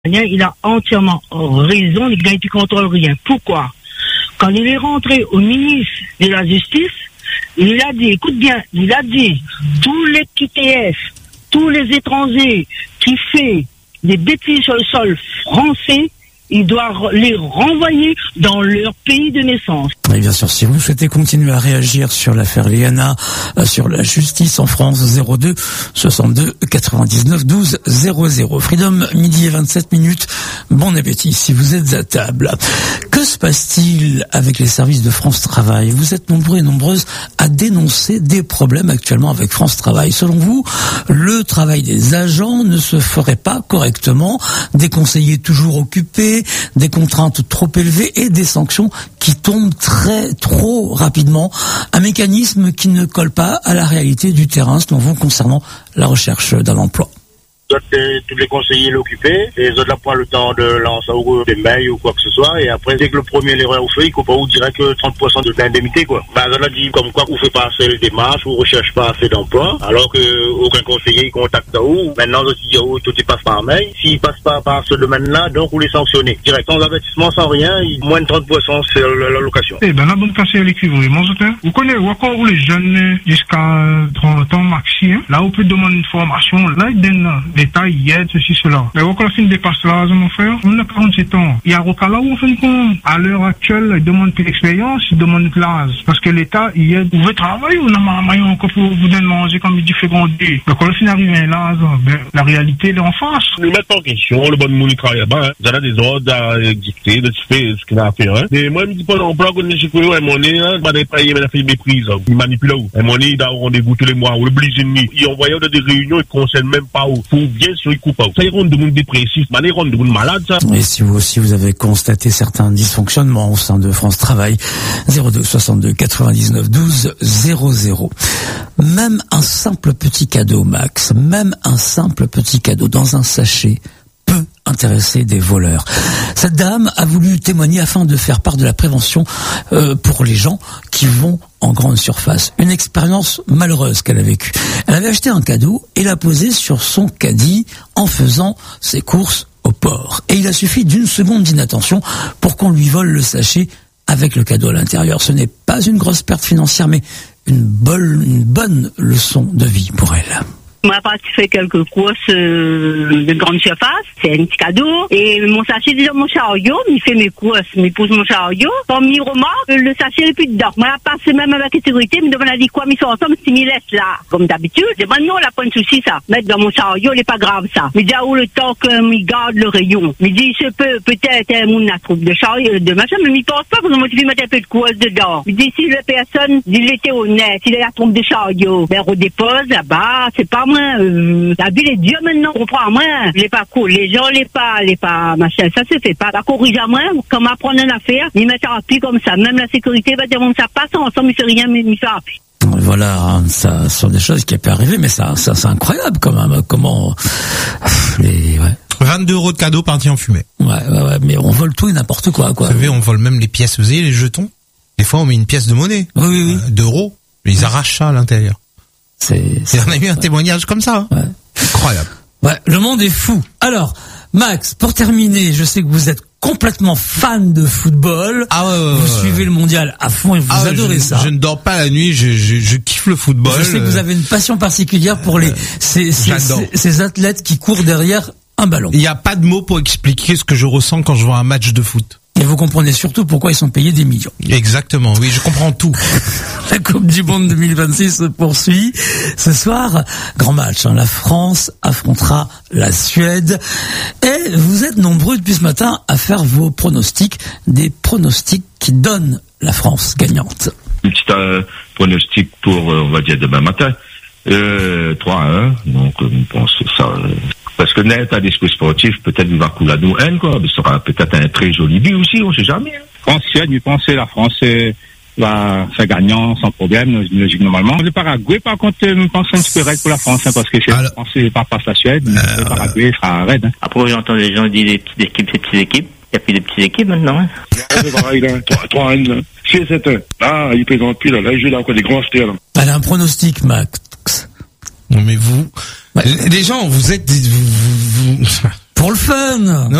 Il a entièrement raison, les gars, ils ne contrôlent rien. Pourquoi? Quand il est rentré au ministre de la Justice, il a dit, écoute bien, il a dit, tous les QTF, tous les étrangers qui font des bêtises sur le sol français, il doit les renvoyer dans leur pays de naissance. Et bien sûr, si vous souhaitez continuer à réagir sur l'affaire Liana, sur la justice en France, 02 62 99 12 00. Freedom, midi et 27 minutes. Bon appétit si vous êtes à table. Que se passe-t-il avec les services de France Travail? Vous êtes nombreux et nombreuses à dénoncer des problèmes actuellement avec France Travail. Selon vous, le travail des agents ne se ferait pas correctement, des conseillers toujours occupés, des contraintes trop élevées et des sanctions qui tombent trop rapidement. Un mécanisme qui ne colle pas à la réalité du terrain, selon vous, concernant la recherche d'un emploi. Tous les conseillers l'occupaient, les autres là prennent le temps de lancer des mails ou quoi que ce soit, et après, dès que le premier l'erreur fait, il ne dirait que 30% de l'indemnité, quoi. Bah, ça dit comme quoi vous ne faites pas assez de démarches, vous ne recherchez pas assez d'emploi, alors que aucun conseiller il contacte où. Maintenant, je dis, tout y passe par mail. S'il passe pas par ce domaine-là, donc vous les sanctionnez. Direct, sans avertissement, sans rien, moins de 30% c'est l'allocation. Eh ben, la bonne conseillère l'écrivain, mon auteur. Vous connaissez, encore les jeunes jusqu'à 30 ans maxi, hein? Là, on peut demander une formation, là, il donne l'État, il aide, ceci, cela. Mais au fin dépasse là, mon frère, on a 47 ans. Il y a là où on fait compte. À l'heure actuelle, il demande plus d'expérience, il demande plus l'âge. Parce que l'État, il aide. Vous veut travailler, on a marmaillon encore pour vous donner manger comme il dit fait grandir. Donc, quand le fin arrive là, ben, la réalité, elle est en face. Ne mettent pas en question, le bon monde, il travaille là-bas, hein. Vous avez des ordres à dicter, de faire ce qu'il a à faire, hein. Mais moi, je me dis pas d'emploi, qu'on est chez Koyo, et mon nez, hein, je vais pas y mettre une méprise, hein. Il manipule là où. Et mon nez, il a un rendez-vous tous les mois, ou le blisini. Il envoie des réunions, il concerne même pas où. Pour bien sûr, il coupe pas où. Ça, il rend de monde dépressif, ça, il rend de monde malade, ça. Et si vous aussi, vous avez constaté certains dysfonctionnements au sein de France Travail, 02 62 99 12 00. Même un simple petit cadeau, Max, même un simple petit cadeau dans un sachet peut intéresser des voleurs. Cette dame a voulu témoigner afin de faire part de la prévention pour les gens qui vont en grande surface. Une expérience malheureuse qu'elle a vécue. Elle avait acheté un cadeau et l'a posé sur son caddie en faisant ses courses au port. Et il a suffi d'une seconde d'inattention pour qu'on lui vole le sachet avec le cadeau à l'intérieur. Ce n'est pas une grosse perte financière, mais une bonne leçon de vie pour elle. Moi, j'ai fait quelques courses de grande surface, c'est un petit cadeau. Et mon sachet est dans mon chariot, il fait mes courses, il pose mon chariot. Quand il remarque, le sachet n'est plus dedans. Moi, je passe même avec la sécurité, mais devant la dit quoi, ils sont ensemble, si il laisse là. Comme d'habitude, je dis, non, là, pas de souci, ça. Mettre dans mon chariot, n'est pas grave, ça. Mais déjà, où le temps qu'il garde le rayon. Il dit, peut-être, mon troupe de chariot, de machin, mais il pense pas, parce que moi, je vais mettre un peu de course dedans. Il dit, si la personne, il était honnête, il a la trompe de chariot, ben, on dépose là-bas, c'est pas la ville est Dieu maintenant, comprends-moi. Les pas cool, les gens, les pas, machin, ça se fait pas. Corrige à moi, comme apprendre une affaire, ils mettent un appui comme ça. Même la sécurité va dire, ça passe ensemble, il fait rien, mais il fait appui. Voilà, hein, ça sont des choses qui peuvent arriver, mais ça c'est incroyable quand même. Comment, 22 € de cadeaux partis en fumée. Ouais, mais on vole tout et n'importe quoi. Vous savez, on vole même les pièces, vous savez, les jetons. Des fois, on met une pièce de monnaie. Oui. D'euros. Ils arrachent ça à l'intérieur. On a eu un témoignage comme ça. Hein. Ouais. Incroyable. Ouais, le monde est fou. Alors, Max, pour terminer, je sais que vous êtes complètement fan de football. Vous suivez le mondial à fond et vous adorez ça. Je ne dors pas la nuit, je kiffe le football. Je sais que vous avez une passion particulière pour ces athlètes qui courent derrière un ballon. Il n'y a pas de mots pour expliquer ce que je ressens quand je vois un match de foot. Et vous comprenez surtout pourquoi ils sont payés des millions. Exactement, oui, je comprends tout. La Coupe du Monde 2026 se poursuit. Ce soir, grand match, hein. La France affrontera la Suède. Et vous êtes nombreux depuis ce matin à faire vos pronostics, des pronostics qui donnent la France gagnante. Un petit pronostic pour, on va dire, demain matin. 3-1, donc on pense que ça... Parce que net, à l'esprit sportif, peut-être il va couler à nous haine, quoi. Ce sera peut-être un très joli but aussi, on sait jamais. Je pense que la France va faire gagnant sans problème, logique normalement. Le Paraguay, par contre, je pense un petit peu raide pour la France, hein, parce que la France pas passe la Suède, mais le Paraguay sera raide. Hein. Après, j'entends les gens dire des petites équipes, c'est petites équipes. Il n'y a plus de petites équipes maintenant, hein. C'est pareil, là. 3-1, 6-7-1. Ah, il plaisante plus, là. Là, il joue là, encore des grands stères, là. Elle a un pronostic, Max. Non, mais vous... Les gens, vous êtes... Pour le fun.